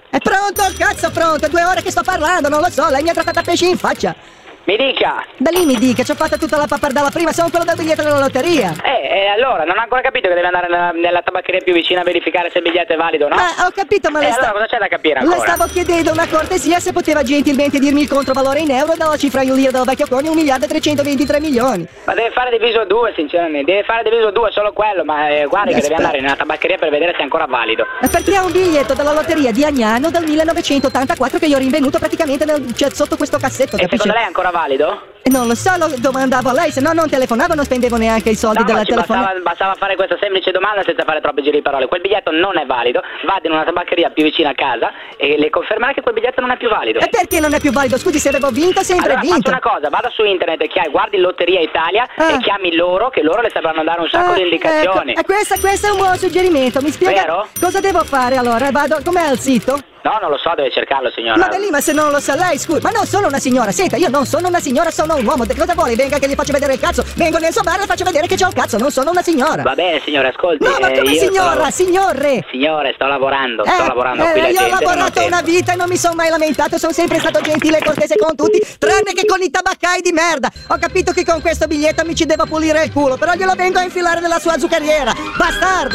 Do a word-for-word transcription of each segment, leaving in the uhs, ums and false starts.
È pronto, cazzo pronto, è due ore che sto parlando, non lo so, lei mi ha trattato a pesci in faccia. Mi dica. Da lì mi dica, ci ho fatto tutta la pappardella prima, sono quello del biglietto della lotteria. Eh, e allora, non ha ancora capito che deve andare nella, nella tabaccheria più vicina a verificare se il biglietto è valido, no? Ma ho capito, ma E le allora sta... cosa c'è da capire ancora? Le stavo chiedendo una cortesia se poteva gentilmente dirmi il controvalore in euro dalla cifra in lira del vecchio conio, un miliardo e trecentoventitré milioni. Ma deve fare diviso due, sinceramente, deve fare diviso due, solo quello, ma eh, guardi che Aspetta. deve andare nella tabaccheria per vedere se è ancora valido. E perché ha un biglietto della lotteria di Agnano del millenovecentottantaquattro che io ho rinvenuto praticamente nel, cioè, sotto questo cassetto. E capisce? secondo lei è ancora valido? Non lo so, lo domandavo a lei, se no non telefonavo, non spendevo neanche i soldi No, della ma ci telefonata. bastava, bastava fare questa semplice domanda senza fare troppi giri di parole. Quel biglietto non è valido, vada in una tabaccheria più vicina a casa e le confermerà che quel biglietto non è più valido. E perché non è più valido? Scusi, se avevo vinto, sempre Allora vinto. faccia una cosa, vada su internet e chiami, guardi Lotteria Italia Ah. e chiami loro, che loro le sapranno dare un sacco Ah, di indicazioni. Ecco, e questo, questo è un buon suggerimento, mi spiega Vero? cosa devo fare allora? Vado, com'è il sito? No, non lo so, deve cercarlo, signora. Ma beh lì, ma se non lo sa lei, scusi, ma non sono una signora, senta, io non sono una signora, sono un uomo, cosa vuole? Venga che gli faccio vedere il cazzo, vengo nel suo bar e le faccio vedere che c'ho il cazzo, non sono una signora. Va bene, signore, ascolti. No, ma eh, come io sto signora, lav- signore! Signore, sto lavorando, sto Eh, lavorando eh, qui, la io ho gente non ha lavorato tempo. una vita e non mi sono mai lamentato, sono sempre stato gentile e cortese con tutti, tranne che con i tabaccai di merda. Ho capito che con questo biglietto mi ci devo pulire il culo, però glielo vengo a infilare nella sua zuccheriera, bastardo!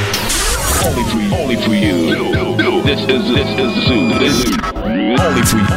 Only for you. Only for you. This is this is Zoo. This is only for you.